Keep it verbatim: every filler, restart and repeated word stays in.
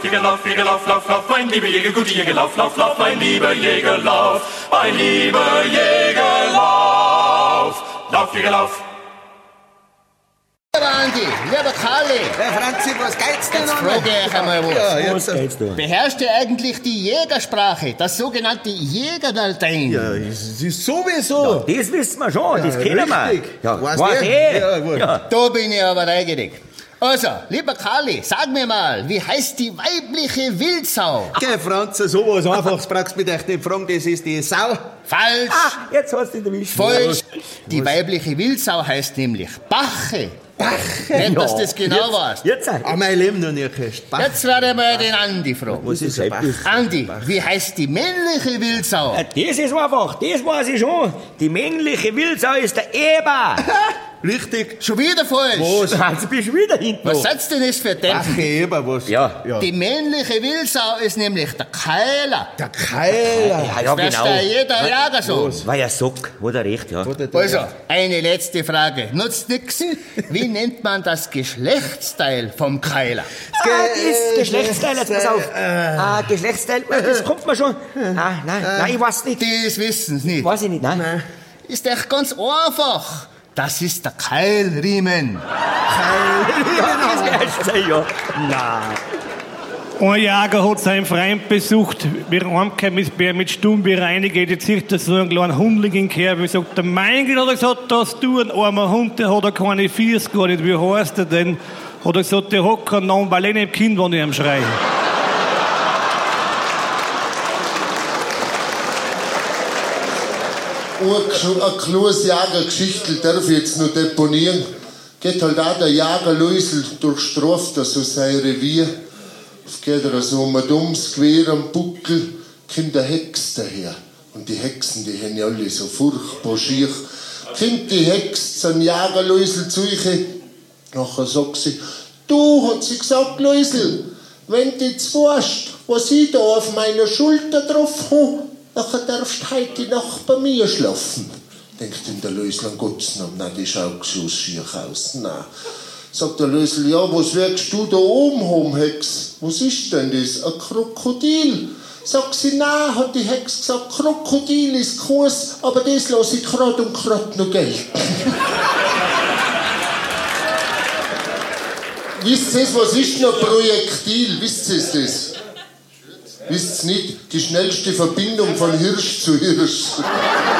Jäger, lauf, Jäger, lauf, lauf, lauf, mein lieber Jäger, gute Jäger, lauf, lauf, lauf, mein lieber Jäger, lauf, mein lieber Jäger, lauf, lauf, Jäger, lauf. Lieber Andi, lieber Karli. Herr Franzi, was geht's denn Jetzt noch? frage ich euch einmal was. Ja, jetzt. Was geht's da? Beherrscht ihr eigentlich die Jägersprache, das sogenannte Jägerlatein? Ja, das ist sowieso. Das wissen wir schon, das kennen wir. richtig. Ja, Weiß weiß der? eh. Ja, gut. Ja. Da bin ich aber neugierig. Also, lieber Karli, sag mir mal, wie heißt die weibliche Wildsau? Geh, Franzi, sowas Einfaches brauchst du mich echt nicht fragen, das ist die Sau. Falsch. Ah, jetzt hast du ihn erwischt. Falsch. Die weibliche Wildsau heißt nämlich Bache. Bache? Nicht, dass du das genau jetzt, weißt. Jetzt, Ah, mein Leben noch nie gehört. Bach. Jetzt werde ich mal den Andi fragen. Was ist ein Bach? Andi, wie heißt die männliche Wildsau? Ah, das ist einfach, das weiß ich schon. Die männliche Wildsau ist der Eber. Richtig. Schon wieder falsch. Was? Also bist du wieder hinten. Was noch. seid's denn das für Deppen? Bache eben, was? Ja. ja. Die männliche Wildsau ist nämlich der Keiler. Der Keiler. Ja, ja, Das genau. weiß jeder Jager so. War ja Sock, hat er recht, ja. Also, eine letzte Frage. Nutzt nix. Wie nennt man das Geschlechtsteil vom Keiler? Ah, das Geschlechtsteil, jetzt pass auf. Ah, Geschlechtsteil, das kommt mir schon. Ah, nein, nein, ich weiß nicht. Das wissen's nicht. Weiß ich nicht, nein. Ist echt ganz einfach. Das ist der Keilriemen. Ja, das heißt sein, ja. Nein. Ein Jäger hat seinen Freund besucht, wir heimgekommen ist Bär mit Stummbier reingeht, jetzt sieht er so einen kleinen Hundling in Kerbe, sagt er, mein Gott, hat er gesagt, das du, ein armer Hund, der hat er keine Fiers gar nicht, wie heißt er denn? Hat er gesagt, der hat keinen Namen, weil ich nicht im Kind, wenn ich ihm schreie. Eine kleine Jägergeschichte darf ich jetzt noch deponieren. Geht halt auch der Jäger Luisel durchstraft er so sein Revier. Es geht er so um ein dummes Gewehr am Buckel, kommt der Hex daher. Und die Hexen, die haben ja alle so furchtbar schier. Kommt die Hex zum Jäger Luisel zu euch. Nachher sagt sie, du, hat sie gesagt, Luisel, wenn du jetzt weißt, was ich da auf meiner Schulter drauf habe, nachher darfst du heute Nacht bei mir schlafen. Denkt ihm der Lösel an Gottes Namen, nein, die schaut so schier aus, nein. Sagt der Lösel, ja, was wirkst du da oben haben, Hex? Was ist denn das? Ein Krokodil? Sagt sie, nein, hat die Hex gesagt, Krokodil ist Kurs, aber das lasse ich gerade und gerade noch gelten. Wisst ihr, was ist noch Projektil? Wisst ihr das? Wisst ihr nicht? Die schnellste Verbindung von Hirsch zu Hirsch.